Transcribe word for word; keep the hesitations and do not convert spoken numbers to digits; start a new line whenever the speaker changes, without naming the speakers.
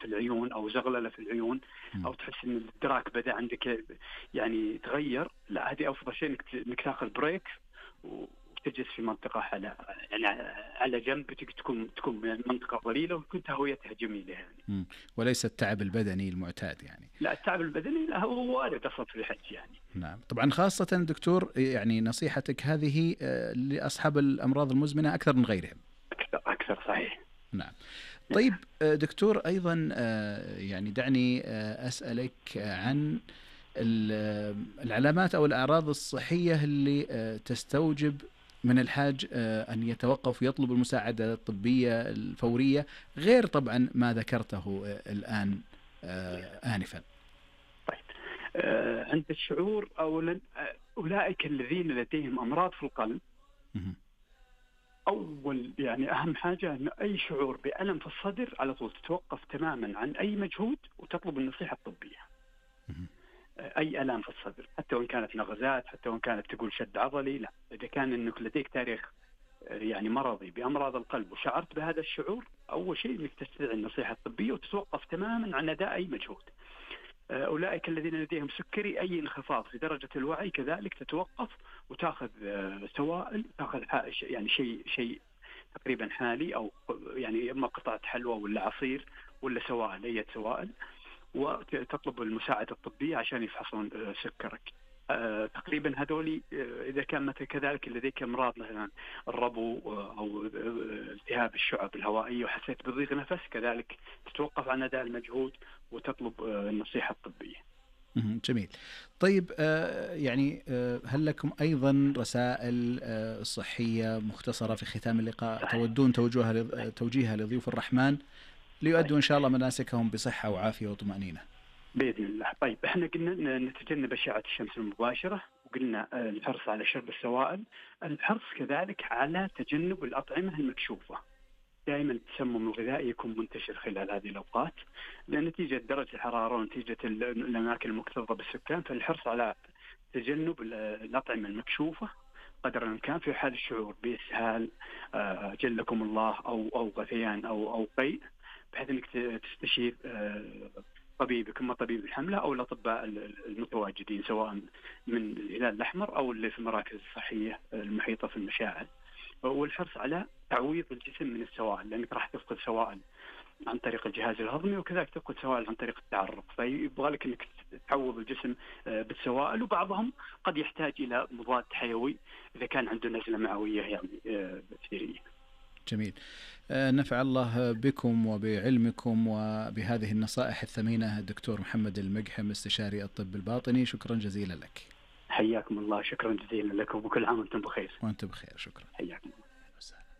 العيون أو زغللة في العيون، أو تحس إن الإدراك بدأ عندك يعني يتغير، لا هذه أفضل شيء إنك إنك تأخذ بريك وتجلس في منطقة على يعني على جنب، تكون تكون منطقة ظليلة وتكون تهويتها جميلة يعني.
مم. وليس التعب البدني المعتاد يعني.
لا التعب البدني لا هو وارد أصلا في الحج يعني.
نعم طبعا، خاصة دكتور يعني نصيحتك هذه لأصحاب الأمراض المزمنة أكثر من غيرهم.
أكثر أكثر صحيح.
نعم. طيب دكتور أيضا يعني دعني أسألك عن العلامات أو الأعراض الصحية اللي تستوجب من الحاج أن يتوقف ويطلب المساعدة الطبية الفورية، غير طبعا ما ذكرته الآن آنفا.
طيب عند الشعور أولا أولئك الذين لديهم أمراض في القلب، أول يعني أهم حاجة أن أي شعور بألم في الصدر على طول تتوقف تماما عن أي مجهود وتطلب النصيحة الطبية. أي ألم في الصدر حتى وإن كانت نغزات، حتى وإن كانت تقول شد عضلي، لا إذا كان أنك لديك تاريخ يعني مرضي بأمراض القلب وشعرت بهذا الشعور، أول شيء أنك تستدعي النصيحة الطبية وتتوقف تماما عن أداء أي مجهود. أولئك الذين لديهم سكري أي انخفاض في درجة الوعي كذلك تتوقف وتأخذ سوائل، تأخذ يعني شيء شيء تقريبا حالي أو يعني إما قطعة حلوى ولا عصير ولا سوائل، أي سوائل، وتطلب المساعدة الطبية عشان يفحصون سكرك. أه تقريبا هذولي إذا كان مثل كذلك لديك أمراض مثلا الربو أو التهاب الشعب الهوائية وحسيت بضيق نفس كذلك تتوقف عن أداء المجهود وتطلب النصيحة الطبية.
جميل. طيب آه يعني آه هل لكم أيضا رسائل آه صحية مختصرة في ختام اللقاء صحيح. تودون توجيهها توجيهها لضيوف الرحمن ليؤدوا إن شاء الله مناسكهم بصحة وعافية وطمأنينة
بإذن الله. طيب احنا قلنا نتجنب أشعة الشمس المباشرة، وقلنا الحرص على شرب السوائل، الحرص كذلك على تجنب الأطعمة المكشوفة. دائما التسمم الغذائي يكون منتشر خلال هذه الأوقات نتيجة درجة الحرارة ونتيجة الأماكن المكتظة بالسكان، فالحرص على تجنب الأطعمة المكشوفة قدر الإمكان في حال الشعور بإسهال جلكم الله أو أو غثيان أو أو قيء، بحيث أنك تستشير طبيبك، إما طبيب الحملة أو الأطباء المتواجدين سواء من الهلال الأحمر أو اللي في المراكز الصحية المحيطة في المشاعل. والحرص على تعويض الجسم من السوائل، لأنك راح تفقد سوائل عن طريق الجهاز الهضمي وكذلك تفقد سوائل عن طريق التعرق، فيبغى لك أنك تعوض الجسم بالسوائل، وبعضهم قد يحتاج إلى مضاد حيوي إذا كان عنده نزلة معوية يعني بكتيرية.
جميل. نفع الله بكم وبعلمكم وبهذه النصائح الثمينة الدكتور محمد المقحم استشاري الطب الباطني، شكرا جزيلا لك.
حياكم الله. شكرا جزيلا لكم وكل عام وانتم بخير.
وانتم بخير. شكرا.
حياكم الله.